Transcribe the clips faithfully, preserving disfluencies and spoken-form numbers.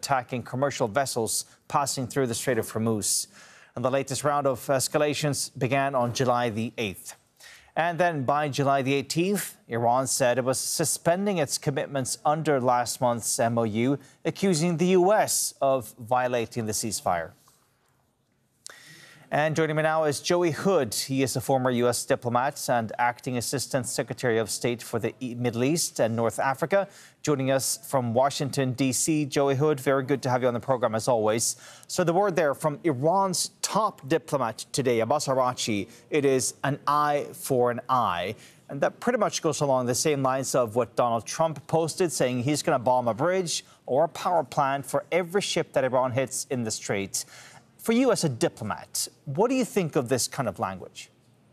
attacking commercial vessels passing through the Strait of Hormuz. And the latest round of escalations began on July the eighth. And then by July the eighteenth, Iran said it was suspending its commitments under last month's M O U, accusing the U S of violating the ceasefire. And joining me now is Joey Hood. He is a former U S diplomat and acting Assistant Secretary of State for the Middle East and North Africa. Joining us from Washington, D C, Joey Hood, very good to have you on the program as always. So the word there from Iran's top diplomat today, Abbas Araghchi, it is an eye for an eye. And that pretty much goes along the same lines of what Donald Trump posted, saying he's going to bomb a bridge or a power plant for every ship that Iran hits in the Strait. For you as a diplomat, what do you think of this kind of language?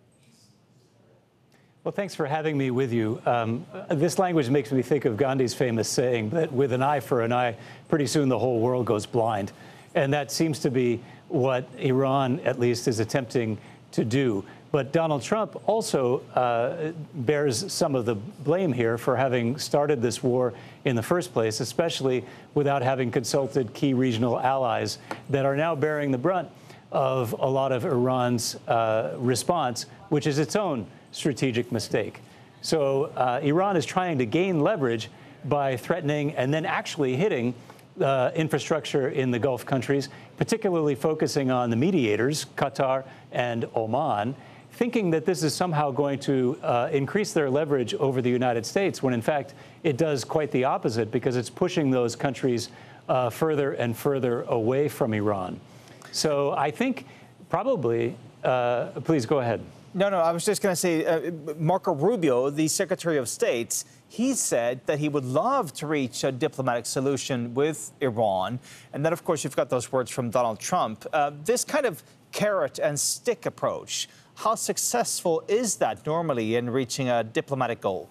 Well, thanks for having me with you. Um, this language makes me think of Gandhi's famous saying that with an eye for an eye, pretty soon the whole world goes blind. And that seems to be what Iran, at least, is attempting to do. But Donald Trump also uh, bears some of the blame here for having started this war in the first place, especially without having consulted key regional allies that are now bearing the brunt of a lot of Iran's uh, response, which is its own strategic mistake. So uh, Iran is trying to gain leverage by threatening and then actually hitting uh, infrastructure in the Gulf countries, particularly focusing on the mediators, Qatar and Oman, thinking that this is somehow going to uh, increase their leverage over the United States, when in fact it does quite the opposite, because it's pushing those countries uh, further and further away from Iran. So I think probably, uh, please go ahead. No, no, I was just going to say, uh, Marco Rubio, the Secretary of State, he said that he would love to reach a diplomatic solution with Iran. And then, of course, you've got those words from Donald Trump. Uh, this kind of carrot and stick approach, how successful is that normally in reaching a diplomatic goal?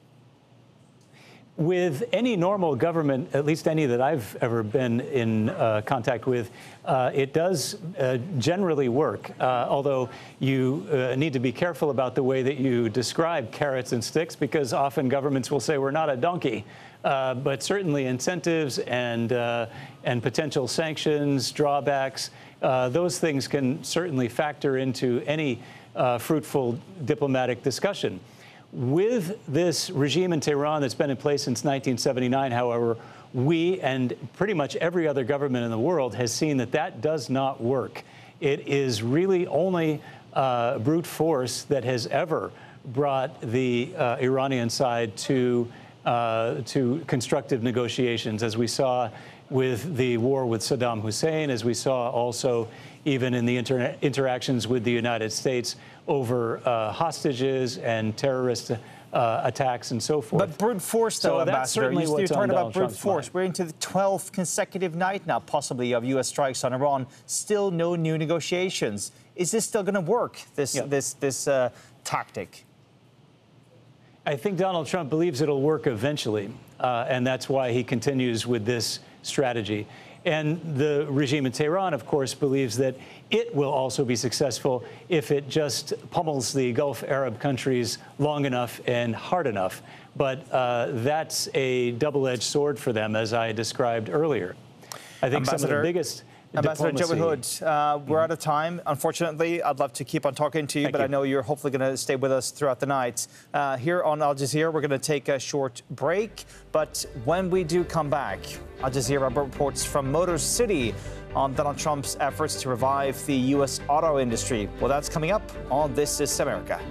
With any normal government, at least any that I've ever been in uh, contact with, uh, it does uh, generally work, uh, although you uh, need to be careful about the way that you describe carrots and sticks, because often governments will say we're not a donkey. Uh, but certainly incentives and, uh, and potential sanctions, drawbacks, uh, those things can certainly factor into any uh, fruitful diplomatic discussion. With this regime in Tehran that's been in place since nineteen seventy-nine, however, we and pretty much every other government in the world has seen that that does not work. It is really only uh, brute force that has ever brought the uh, Iranian side to, uh, to constructive negotiations, as we saw with the war with Saddam Hussein, as we saw also even in the inter interactions with the United States over uh, hostages and terrorist uh, attacks and so forth. But brute force, though, so Ambassador, you, you're talking about brute force. Mind. We're into the twelfth consecutive night now, possibly, of U S strikes on Iran. Still no new negotiations. Is this still going to work, this, yeah. this, this uh, tactic? I think Donald Trump believes it'll work eventually, uh, and that's why he continues with this strategy. And the regime in Tehran, of course, believes that it will also be successful if it just pummels the Gulf Arab countries long enough and hard enough. But uh, that's a double-edged sword for them, as I described earlier. I think Ambassador, some of the biggest Ambassador Joey Hood, uh, we're out of time. Unfortunately, I'd love to keep on talking to you, Thank but you. I know you're hopefully going to stay with us throughout the night. Uh, here on Al Jazeera, we're going to take a short break. But when we do come back, Al Jazeera reports from Motor City on Donald Trump's efforts to revive the U S auto industry. Well, that's coming up on This Is America.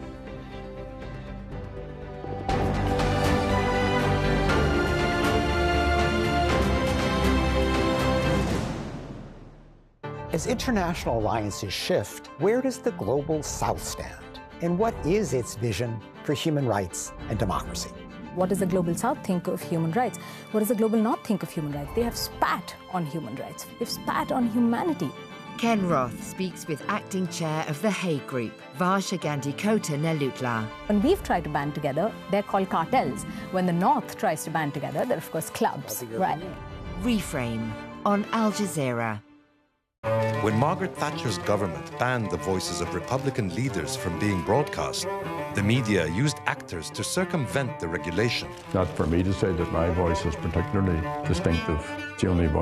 As international alliances shift, where does the global South stand? And what is its vision for human rights and democracy? What does the Global South think of human rights? What does the Global North think of human rights? They have spat on human rights. They've spat on humanity. Ken Roth speaks with acting chair of the Hague Group, Varsha Gandhi Kota Nelutla. When we've tried to band together, they're called cartels. When the North tries to band together, they're, of course, clubs. Right. Reframe on Al Jazeera. When Margaret Thatcher's government banned the voices of Republican leaders from being broadcast, the media used actors to circumvent the regulation. Not for me to say that my voice is particularly distinctive. It's the only voice